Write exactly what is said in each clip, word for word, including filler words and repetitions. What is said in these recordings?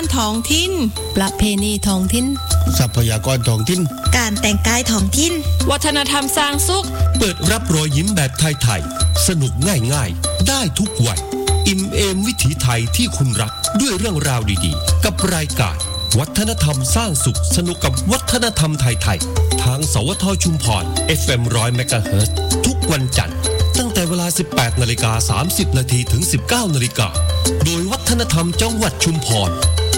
ท้องถิ่นประเพณีท้องถิ่นทรัพยากรท้องถิ่นการแต่งกายท้องถิ่นวัฒนธรรมสร้างสุขเปิดรับรอยยิ้มแบบไทยๆสนุกง่ายๆได้ทุกวัยอิ่มเอมวิถีไทยที่คุณรักด้วยเรื่องราวดีๆกับรายการวัฒนธรรมสร้างสุขสนุกกับวัฒนธรรมไทยๆทางสวทชุมพร เอฟ เอ็ม หนึ่งร้อย เมกะเฮิรตซ์ทุกวันจันทร์ตั้งแต่เวลา สิบแปดนาฬิกาสามสิบนาทีถึง สิบเก้านาฬิกาโดยวัฒนธรรมจังหวัดชุมพร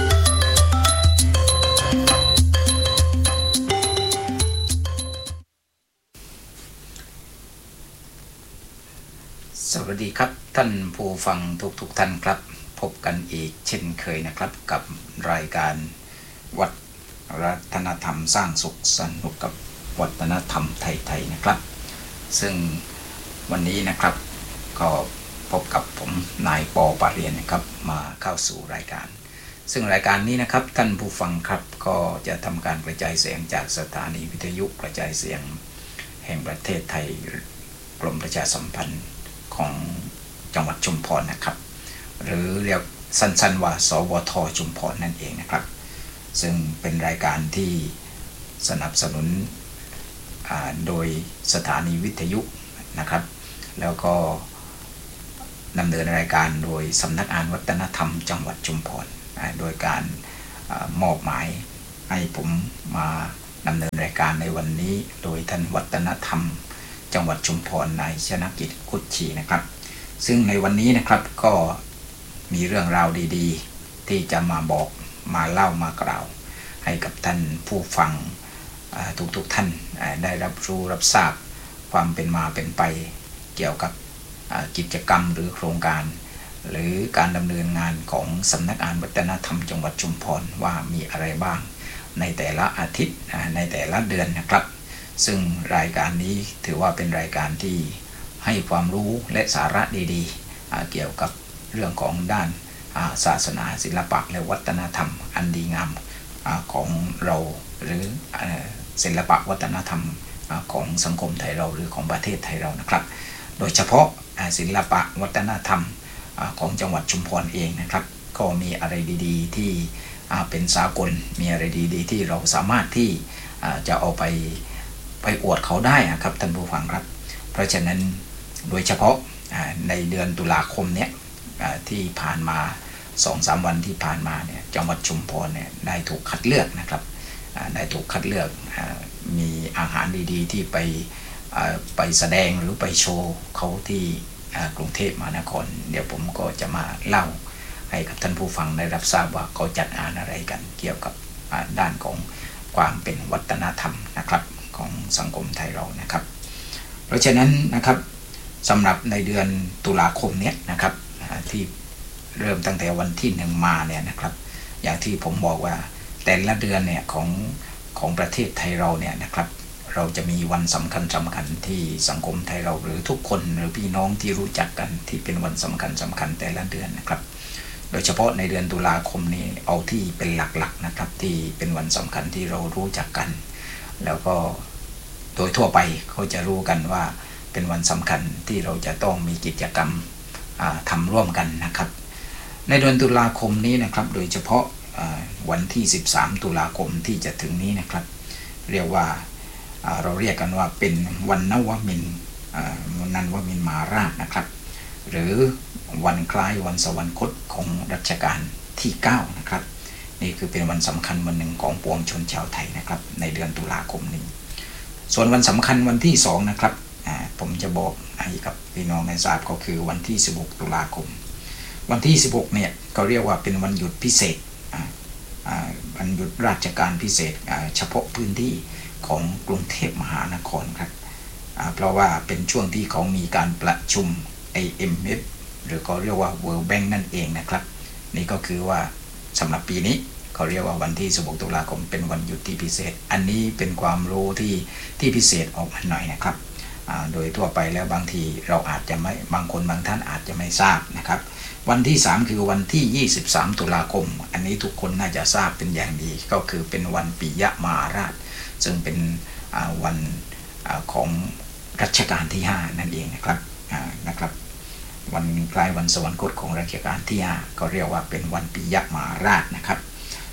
สวัสดีครับท่านผู้ฟังทุกทุกท่านครับพบกันอีกเช่นเคยนะครับกับรายการวัฒนธรรมสร้างสุขสนุกกับวัฒนธรรมไทยๆนะครับซึ่งวันนี้นะครับก็พบกับผมนายปอปาเรียนนะครับมาเข้าสู่รายการซึ่งรายการนี้นะครับท่านผู้ฟังครับก็จะทำการกระจายเสียงจากสถานีวิทยุกระจายเสียงแห่งประเทศไทยกรมประชาสัมพันธ์ของจังหวัดชุมพรนะครับหรือเรียกสั้นๆว่าสวทชุมพรนั่นเองนะครับซึ่งเป็นรายการที่สนับสนุนโดยสถานีวิทยุนะครับแล้วก็ดำเนินรายการโดยสำนักงานวัฒนธรรมจังหวัดชุมพรโดยการมอบหมายให้ผมมาดำเนินรายการในวันนี้โดยท่านวัฒนธรรมจังหวัดชุมพรนายชนกิจคุชชีนะครับซึ่งในวันนี้นะครับก็มีเรื่องราวดีๆที่จะมาบอกมาเล่ามากล่าวให้กับท่านผู้ฟังทุกๆท่านได้รับรู้รับทราบความเป็นมาเป็นไปเกี่ยวกับกิจกรรมหรือโครงการหรือการดำเนินงานของสำนักงานวัฒนธรรมจังหวัดชุมพรว่ามีอะไรบ้างในแต่ละอาทิตย์ในแต่ละเดือนนะครับซึ่งรายการนี้ถือว่าเป็นรายการที่ให้ความรู้และสาระดีๆเกี่ยวกับเรื่องของด้านศาสนาศิลปะและวัฒนธรรมอันดีงามของเราหรือศิลปะวัฒนธรรมของสังคมไทยเราหรือของประเทศไทยเรานะครับโดยเฉพาะศิลปะวัฒนธรรมของจังหวัดชุมพรเองนะครับก็มีอะไรดีๆที่เป็นสากลมีอะไรดีๆที่เราสามารถที่จะเอาไปไปอวดเขาได้ครับท่านผู้ฟังครับเพราะฉะนั้นโดยเฉพาะในเดือนตุลาคมเนี้ยที่ผ่านมา สองถึงสาม วันที่ผ่านมาเนี่ยจังหวัดชุมพรเนี่ยได้ถูกคัดเลือกนะครับได้ถูกคัดเลือกมีอาหารดีๆที่ไปไปแสดงหรือไปโชว์เขาที่กรุงเทพมหานครเดี๋ยวผมก็จะมาเล่าให้กับท่านผู้ฟังได้รับทราบว่าเขาจัดงานอะไรกันเกี่ยวกับด้านของความเป็นวัฒนธรรมนะครับของสังคมไทยเรานะครับเพราะฉะนั้นนะครับสำหรับในเดือนตุลาคมนี้นะครับที่เริ่มตั้งแต่วันที่หนึ่งมาเนี่ยนะครับอย่างที่ผมบอกว่าแต่ละเดือนเนี่ยของของประเทศไทยเราเนี่ยนะครับเราจะมีวันสำคัญสำคัญที่สังคมไทยเราหรือทุกคนหรือพี่น้องที่รู้จักกันที่เป็นวันสำคัญสำคัญแต่ละเดือนนะครับโดยเฉพาะในเดือนตุลาคมนี้เอาที่เป็นหลักๆนะครับที่เป็นวันสำคัญที่เรารู้จักกันแล้วก็โดยทั่วไปเขาจะรู้กันว่าเป็นวันสำคัญที่เราจะต้องมีกิจกรรมทำร่วมกันนะครับในเดือนตุลาคมนี้นะครับโดยเฉพาะวันที่สิบสามตุลาคมที่จะถึงนี้นะครับเรียกว่าเราเรียกกันว่าเป็นวันนวมินทร์นันวมินทร์มหาราชนะครับหรือวันคล้ายวันสวรรคตของรัชกาลที่เก้านะครับนี่คือเป็นวันสำคัญวันหนึ่งของปวงชนชาวไทยนะครับในเดือนตุลาคมนี้ส่วนวันสำคัญวันที่สองนะครับผมจะบอกให้กับพี่น้องได้ทราบก็คือวันที่สิบหกตุลาคมวันที่สิบหกเนี่ยก็เรียกว่าเป็นวันหยุดพิเศษวันหยุดราชการพิเศษเฉพาะพื้นที่ของกรุงเทพมหานครครับเพราะว่าเป็นช่วงที่เขามีการประชุม ไอ เอ็ม เอฟ หรือก็เรียกว่า World Bank นั่นเองนะครับนี่ก็คือว่าสำหรับปีนี้เขาเรียกว่าวันที่สิบหกตุลาคมเป็นวันหยุดที่พิเศษอันนี้เป็นความรู้ที่ที่พิเศษออกมาหน่อยนะครับโดยทั่วไปแล้วบางทีเราอาจจะไม่บางคนบางท่านอาจจะไม่ทราบนะครับวันที่สามคือวันที่ยี่สิบสามตุลาคมอันนี้ทุกคนน่าจะทราบเป็นอย่างดีก็คือเป็นวันปิยมหาราชซึ่งเป็นวันของรัชกาลที่ห้านั่นเองนะครับนะครับวันคล้ายวันสวรรคตของรัชกาลที่ห้าก็เรียกว่าเป็นวันปิยมหาราชนะครับ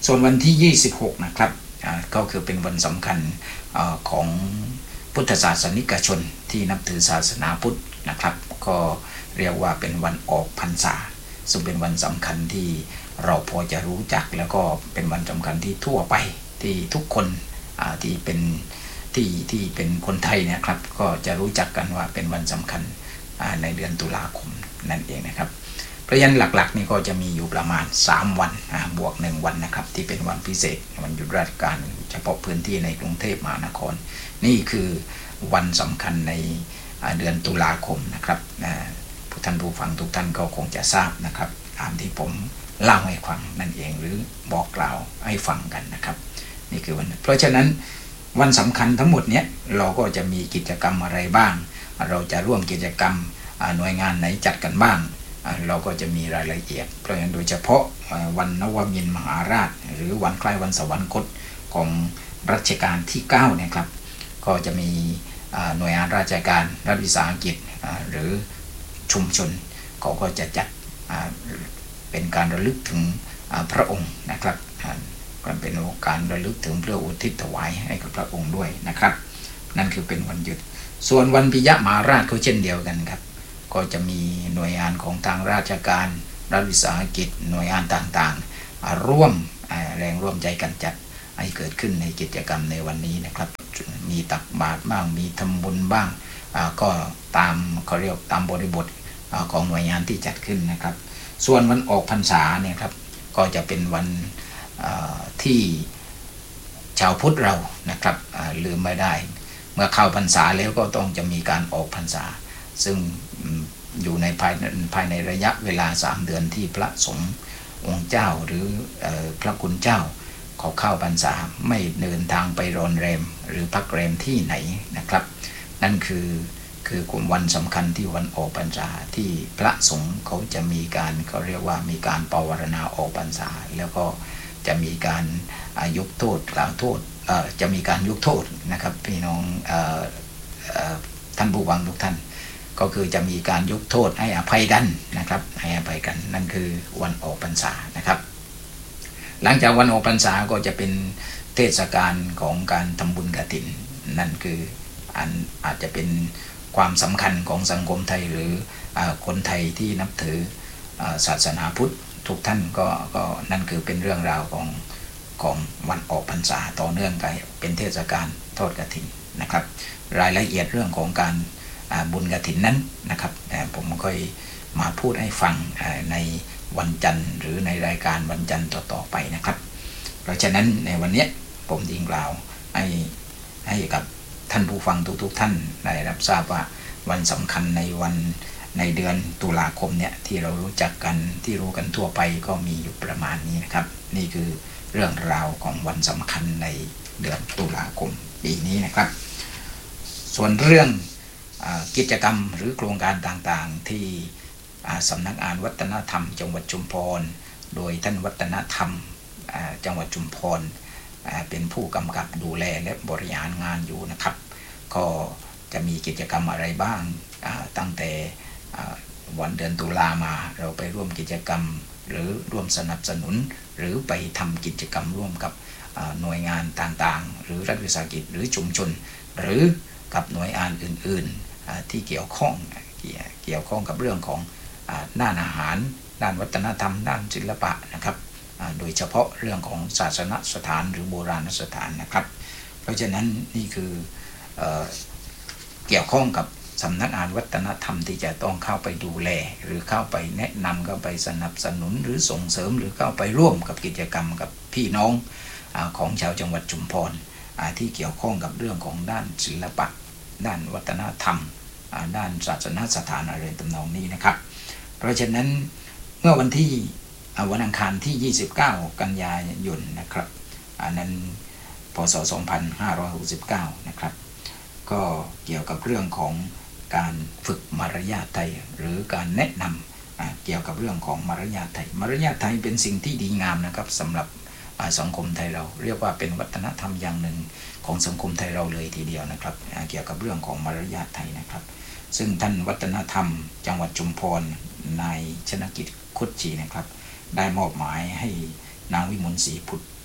ส่วนวันที่ยี่สิบหกนะครับก็คือเป็นวันสำคัญของพุทธศาสนิกชนที่นับถือศาสนาพุทธนะครับก็เรียกว่าเป็นวันออกพรรษาซึ่งเป็นวันสำคัญที่เราพอจะรู้จักแล้วก็เป็นวันสำคัญที่ทั่วไปที่ทุกคนที่เป็นที่ที่เป็นคนไทยนะครับก็จะรู้จักกันว่าเป็นวันสำคัญในเดือนตุลาคมนั่นเองนะครับเพราะฉะนั้นหลักๆนี่ก็จะมีอยู่ประมาณสามวันบวกหนึ่งวันนะครับที่เป็นวันพิเศษวันหยุดราชการเฉพาะพื้นที่ในกรุงเทพมหานครนี่คือวันสำคัญในเดือนตุลาคมนะครับผู้ท่านผู้ฟังทุกท่านก็คงจะทราบนะครับตามที่ผมเล่าให้ฟังนั่นเองหรือบอกกล่าวให้ฟังกันนะครับนี่คือวันเพราะฉะนั้นวันสำคัญทั้งหมดเนี้ยเราก็จะมีกิจกรรมอะไรบ้างเราจะร่วมกิจกรรมหน่วยงานไหนจัดกันบ้างเราก็จะมีรายละเอียดเพราะฉะนั้นโดยเฉพาะวันนวมินทร์มหาราชหรือวันคล้ายวันสวรรคตของรัชกาลที่เก้าเนี่ยครับก็จะมีหน่วยงานราชการรัฐวิสาหกิจหรือชุมชนเขาก็จะจัดเป็นการระลึกถึงพระองค์นะครับมันเป็นการระลึกถึงเพื่ออุทิศถวายให้กับพระองค์ด้วยนะครับนั่นคือเป็นวันหยุดส่วนวันปิยมหาราชก็เช่นเดียวกันครับก็จะมีหน่วยงานของทางราชการรัฐวิสาหกิจหน่วยงานต่างๆร่วมแรงร่วมใจกันจัดให้เกิดขึ้นในกิจกรรมในวันนี้นะครับมีตักบาตรบ้างมีทำบุญบ้างก็ตามเขาเรียกตามบริบทของหน่วยงานที่จัดขึ้นนะครับส่วนวันออกพรรษาเนี่ยครับก็จะเป็นวันที่ชาวพุทธเรานะครับลืมไม่ได้เมื่อเข้าพรรษาแล้วก็ต้องจะมีการออกพรรษาซึ่งอยู่ในภายภายในระยะเวลาสามเดือนที่พระสงฆ์องค์เจ้าหรือพระคุณเจ้าเขาเข้าพรรษาไม่เดินทางไปรอนแรมหรือพักแรมที่ไหนนะครับนั่นคือคือวันสำคัญที่วันออกพรรษาที่พระสงฆ์เขาจะมีการเขาเรียกว่ามีการปวารณาออกพรรษาแล้วก็จะมีการยกโทษกล่าวโทษจะมีการยกโทษนะครับพี่น้องท่านผู้ฟังทุกท่านก็คือจะมีการยกโทษให้อภัยกันนะครับให้อภัยกันนั่นคือวันออกพรรษานะครับหลังจากวันออกพรรษาก็จะเป็นเทศกาลของการทำบุญกฐินนั่นคืออันอาจจะเป็นความสำคัญของสังคมไทยหรือคนไทยที่นับถือศาสนาพุทธทุกท่านก็ก็นั่นคือเป็นเรื่องราวของของวันออกพรรษาต่อเนื่องกันเป็นเทศกาลทอดกฐินนะครับรายละเอียดเรื่องของการบุญกฐินนั้นนะครับผมค่อยมาพูดให้ฟังในวันจันทร์หรือในรายการวันจันทร์ต่อๆไปนะครับเพราะฉะนั้นในวันนี้ผมจึงกล่าวให้ให้กับท่านผู้ฟังทุกๆท่านได้รับทราบว่าวันสำคัญในวันในเดือนตุลาคมเนี่ยที่เรารู้จักกันที่รู้กันทั่วไปก็มีอยู่ประมาณนี้นะครับนี่คือเรื่องราวของวันสำคัญในเดือนตุลาคมปีนี้นะครับส่วนเรื่องกิจกรรมหรือโครงการต่างๆที่สำนักงานวัฒนธรรมจังหวัดชุมพรโดยท่านวัฒนธรรมจังหวัดชุมพรเป็นผู้กำกับดูแลและบริหารงานอยู่นะครับก็จะมีกิจกรรมอะไรบ้างตั้งแต่วันเดือนตุลามาเราไปร่วมกิจกรรมหรือร่วมสนับสนุนหรือไปทำกิจกรรมร่วมกับหน่วยงานต่างๆหรือรัฐวิสาหกิจหรือชุมชนหรือกับหน่วยงานอื่นๆที่เกี่ยวข้องเกี่ยวข้องกับเรื่องของด้านอาหารด้านวัฒนธรรมด้านศิลปะนะครับโดยเฉพาะเรื่องของศาสนสถานหรือโบราณสถานนะครับเพราะฉะนั้นนี่คือเอ่อเกี่ยวข้องกับสำนักงานวัฒนธรรมที่จะต้องเข้าไปดูแลหรือเข้าไปแนะนำเข้าไปสนับสนุนหรือส่งเสริมหรือเข้าไปร่วมกับกิจกรรมกับพี่น้องของชาวจังหวัดชุมพรที่เกี่ยวข้องกับเรื่องของด้านศิลปะด้านวัฒนธรรมด้านศาสนสถานอะไรทำนองนี้นะครับเพราะฉะนั้นเมื่อวันที่วันอังคารที่ยี่สิบเก้ากันยายนนะครับอันนั้นพ.ศ. สองพันห้าร้อยหกสิบเก้านะครับก็เกี่ยวกับเรื่องของการฝึกมารยาทไทยหรือการแนะนำเกี่ยวกับเรื่องของมารยาทไทยมารยาทไทยเป็นสิ่งที่ดีงามนะครับสำหรับสังคมไทยเราเรียกว่าเป็นวัฒนธรรมอย่างหนึ่งของสังคมไทยเราเลยทีเดียวนะครับเกี่ยวกับเรื่องของมารยาทไทยนะครับซึ่งท่านวัฒนธรรมจังหวัดชุมพรนายชนกิจคุดชีนะครับได้มอบหมายให้นางวิมลศรีผุด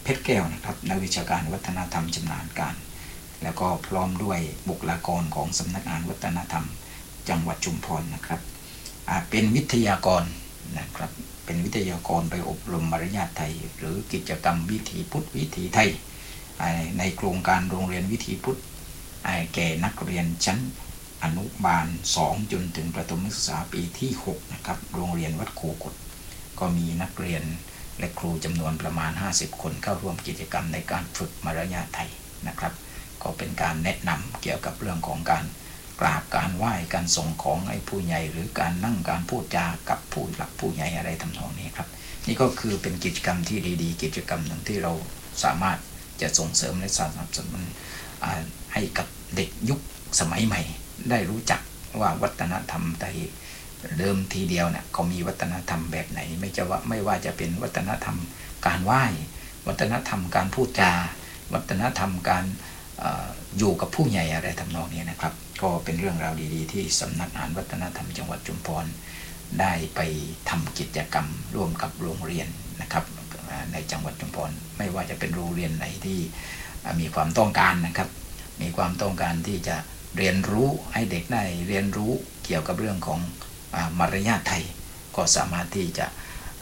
เพชรแก้วนะครับนักวิชาการวัฒนธรรมชำนาญการแล้วก็พร้อมด้วยบุคลากรของสำนักงานวัฒนธรรมจังหวัดชุมพรนะครับเป็นวิทยากรนะครับเป็นวิทยากรไปอบรมมารยาทไทยหรือกิจกรรมวิถีพุทธวิถีไทยในโครงการโรงเรียนวิถีพุทธแก่นักเรียนชั้นอนุบาลสองจนถึงประถมศึกษาปีที่หกนะครับโรงเรียนวัดโคกดก็มีนักเรียนและครูจำนวนประมาณห้าสิบคนเข้าร่วมกิจกรรมในการฝึกมารยาทไทยนะครับก็เป็นการแนะนำเกี่ยวกับเรื่องของการกราบการไหว้การส่งของให้ผู้ใหญ่หรือการนั่งการพูดจากับผู้หลักผู้ใหญ่อะไรทำนองนี้ครับนี่ก็คือเป็นกิจกรรมที่ดีๆกิจกรรมหนึ่งที่เราสามารถจะส่งเสริมและสนับสนุนให้กับเด็กยุคสมัยใหม่ได้รู้จักว่าวัฒนธรรมไทยเดิมทีเดียวเนี่ยเขามีวัฒนธรรมแบบไหนไม่จะว่าไม่ว่าจะเป็นวัฒนธรรมการไหว้วัฒนธรรมการพูดจาวัฒนธรรมการอยู่กับผู้ใหญ่อะไรทำนองนี้นะครับก็เป็นเรื่องราวดีๆที่สำนักงานวัฒนธรรมจังหวัดชุมพรได้ไปทำกิจกรรมร่วมกับโรงเรียนนะครับในจังหวัดชุมพรไม่ว่าจะเป็นโรงเรียนไหนที่มีความต้องการนะครับมีความต้องการที่จะเรียนรู้ให้เด็กได้เรียนรู้เกี่ยวกับเรื่องของมารยาทไทยก็สามารถที่จะ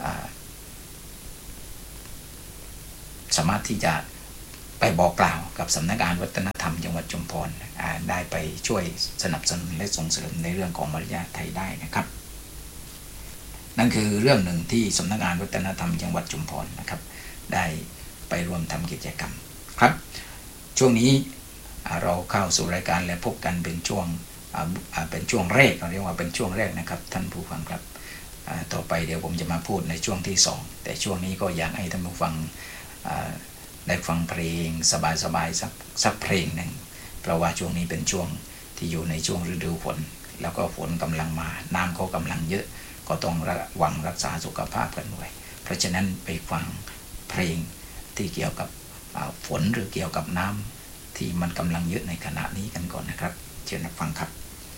สามารถที่จะไปบอกกล่าวกับสำนักงานวัฒนธรรมจังหวัดชุมพรได้ไปช่วยสนับสนุนและส่งเสริมในเรื่องของมารยาทไทยได้นะครับนั่นคือเรื่องหนึ่งที่สำนักงานวัฒนธรรมจังหวัดชุมพรนะครับได้ไปร่วมทำกิจกรรมครับช่วงนี้เราเข้าสู่รายการและพบกันเป็นช่วงเป็นช่วงแรกเราเรียกว่าเป็นช่วงแรกนะครับท่านผู้ฟังครับต่อไปเดี๋ยวผมจะมาพูดในช่วงที่สองแต่ช่วงนี้ก็อยากให้ท่านผู้ฟังได้ฟังเพลงสบายๆสักสักเพลงหนึ่งเพราะว่าช่วงนี้เป็นช่วงที่อยู่ในช่วงฤดูฝนแล้วก็ฝนกำลังมาน้ำก็กำลังเยอะก็ต้องระวังรักษาสุขภาพกันด้วยเพราะฉะนั้นไปฟังเพลงที่เกี่ยวกับฝนหรือเกี่ยวกับน้ำที่มันกำลังเยอะในขณะนี้กันก่อนนะครับเชิญรับฟังครับ